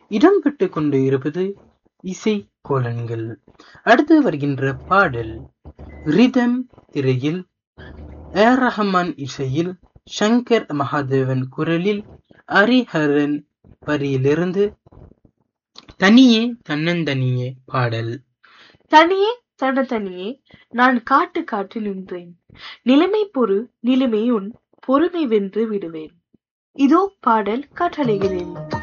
இடம்பெற்று கொண்டு இருப்பது இசை கோலன்கள். அடுத்து வருகின்ற பாடல் ரிதம் திரையில் ரஹ்மான் இசையில் சங்கர் மகாதேவன் குரலில் ஹரிஹரன் வரியிலிருந்து தனியே தன்னந்தனியே பாடல். தனியே தனியே நான் காட்டு காட்டு நின்றேன், நிலைமை பொறு நிலைமை உன் பொறுமை வென்று விடுவேன். இதோ பாடல் காற்றலைகிறேன்.